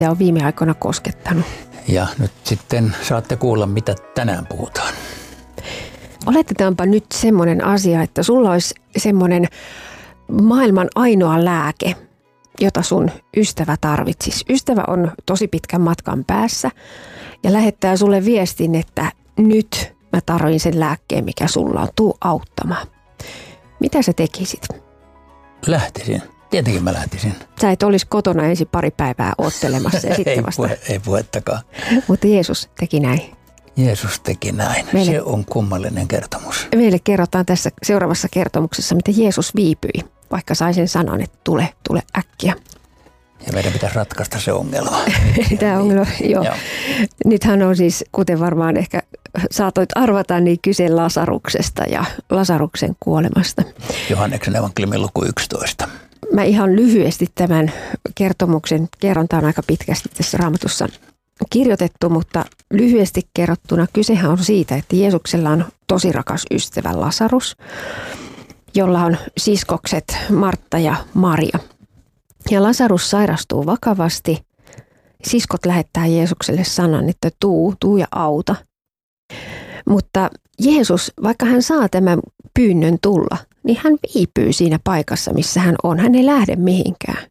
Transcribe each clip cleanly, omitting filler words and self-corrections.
ja on viime aikoina koskettanut. Ja nyt sitten saatte kuulla, mitä tänään puhutaan. Oletetaanpa nyt semmoinen asia, että sulla olisi semmoinen maailman ainoa lääke, jota sun ystävä tarvitsisi. Ystävä on tosi pitkän matkan päässä ja lähettää sulle viestin, että nyt mä tarvitsen sen lääkkeen, mikä sulla on. Tuu auttamaan. Mitä sä tekisit? Lähtisin. Tietenkin mä lähtisin. Sä et olisi kotona ensin pari päivää oottelemassa ja sitten vasta. Ei puhettakaan. Mutta Jeesus teki näin. Jeesus teki näin. Se on kummallinen kertomus. Meille kerrotaan tässä seuraavassa kertomuksessa, miten Jeesus viipyi, vaikka sai sen sanan, että tule äkkiä. Ja meidän pitäisi ratkaista se ongelma. Tämä ongelma, joo. Nythän on siis, kuten varmaan ehkä saatoit arvata, niin kyse Lasaruksesta ja Lasaruksen kuolemasta. Johanneksen evankeliumin luku 11. Mä ihan lyhyesti tämän kertomuksen kerron. Tämä on aika pitkästi tässä Raamatussa kirjoitettu, mutta lyhyesti kerrottuna kysehän on siitä, että Jeesuksella on tosi rakas ystävä Lasarus, jolla on siskokset Martta ja Maria. Ja Lasarus sairastuu vakavasti. Siskot lähettää Jeesukselle sanan, että tuu ja auta. Mutta Jeesus, vaikka hän saa tämän pyynnön tulla, niin hän viipyy siinä paikassa, missä hän on. Hän ei lähde mihinkään.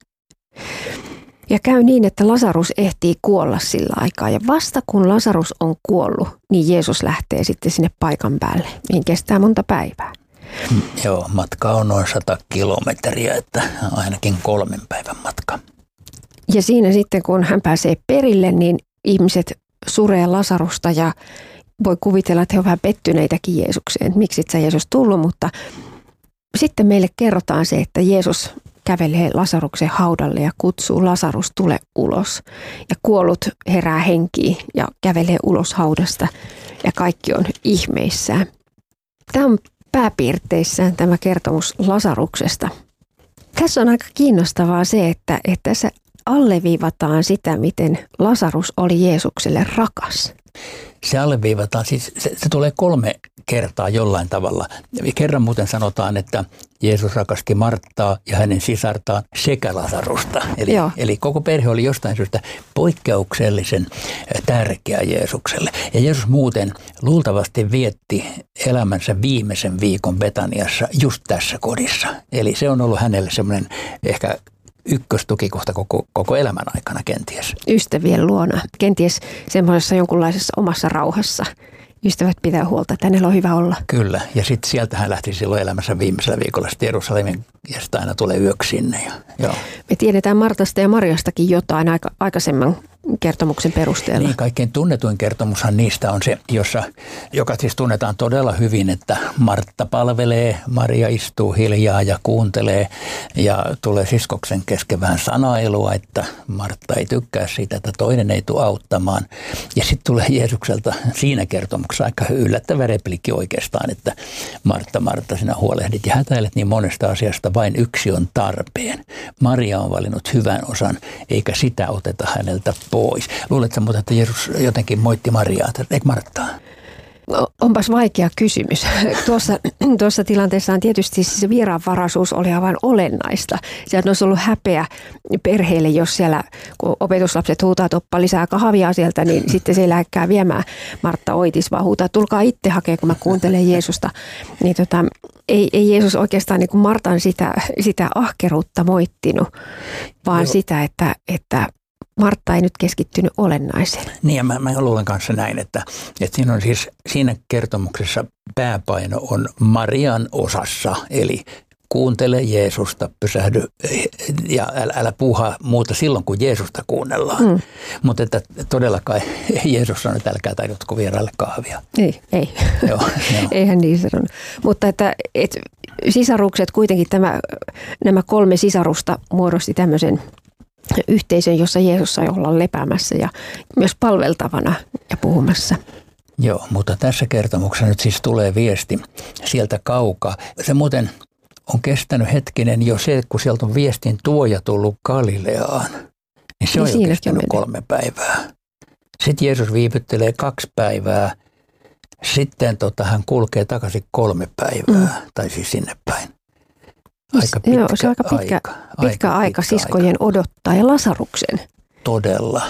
Ja käy niin, että Lasarus ehtii kuolla sillä aikaa. Ja vasta kun Lasarus on kuollut, niin Jeesus lähtee sitten sinne paikan päälle, mihin kestää monta päivää. Joo, matka on noin 100 kilometriä, että ainakin 3 päivän matka. Ja siinä sitten, kun hän pääsee perille, niin ihmiset suree Lasarusta ja voi kuvitella, että he ovat vähän pettyneitäkin Jeesukseen. Miksi et sä Jeesus tullut, mutta sitten meille kerrotaan se, että Jeesus kävelee Lasaruksen haudalle ja kutsuu Lasarus tule ulos. Ja kuollut herää henkiin ja kävelee ulos haudasta ja kaikki on ihmeissään. Tämä on pääpiirteissään tämä kertomus Lasaruksesta. Tässä on aika kiinnostavaa se, että tässä alleviivataan sitä, miten Lasarus oli Jeesukselle rakas. Se alleviivataan, siis se tulee 3 kertaa jollain tavalla. Kerran muuten sanotaan, että Jeesus rakasti Marttaa ja hänen sisartaan sekä Lasarusta. Eli koko perhe oli jostain syystä poikkeuksellisen tärkeä Jeesukselle. Ja Jeesus muuten luultavasti vietti elämänsä viimeisen viikon Betaniassa just tässä kodissa. Eli se on ollut hänelle semmoinen ehkä ykköstukikohta koko elämän aikana kenties. Ystävien luona, kenties semmoisessa jonkunlaisessa omassa rauhassa. Ystävät pitää huolta, että hänellä on hyvä olla. Kyllä, ja sitten sieltä hän lähti silloin elämässä viimeisellä viikolla sitten Jerusalemin, ja sitten aina tulee yöksi sinne. Me tiedetään Martasta ja Mariastakin jotain aikaisemman kertomuksen perusteella. Niin, kaikkein tunnetuin kertomushan niistä on se, joka siis tunnetaan todella hyvin, että Martta palvelee, Maria istuu hiljaa ja kuuntelee ja tulee siskoksen kesken vähän sanailua, että Martta ei tykkää siitä, että toinen ei tule auttamaan. Ja sitten tulee Jeesukselta siinä kertomuksessa aika yllättävä replikki oikeastaan, että Martta, sinä huolehdit ja hätäilet niin monesta asiasta, vain yksi on tarpeen. Maria on valinnut hyvän osan, eikä sitä oteta häneltä pois. Luuletko muuten, että Jeesus jotenkin moitti Mariaa, eikö Marttaa? No, onpas vaikea kysymys. Tuossa tilanteessa on tietysti se vieraanvaraisuus oli aivan olennaista. Sieltä olisi ollut häpeä perheelle, jos siellä, kun opetuslapset huutaa toppa lisää kahvia sieltä, niin sitten se ei lähdekään viemään. Martta oitis vaan huutaa, tulkaa itse hakea, kun mä kuuntelen Jeesusta. Niin ei Jeesus oikeastaan niin kuin Martan sitä ahkeruutta moittinut, vaan sitä, että Martta ei nyt keskittynyt olennaiseen. Niin ja mä luulen kanssa näin, että siinä on siis siinä kertomuksessa pääpaino on Marian osassa, eli kuuntele Jeesusta, pysähdy ja älä puhua muuta silloin, kun Jeesusta kuunnellaan. Mutta että todellakaan Jeesus sanoi, että älkää taidotko vieraille kahvia. Ei. Eihän niin sanonut. Mutta että sisarukset kuitenkin nämä 3 sisarusta muodosti tämmöisen yhteisön, jossa Jeesus sai olla lepäämässä ja myös palveltavana ja puhumassa. Joo, mutta tässä kertomuksessa nyt siis tulee viesti sieltä kaukaa. Se muuten on kestänyt hetkinen jo se, kun sieltä on viestin tuoja tullut Galileaan, niin se on jo kestänyt 3 päivää. Sitten Jeesus viipyttelee 2 päivää, sitten hän kulkee takaisin 3 päivää, tai siis sinne päin. Se on aika pitkä aika siskojen odottaa ja Lasaruksen. todella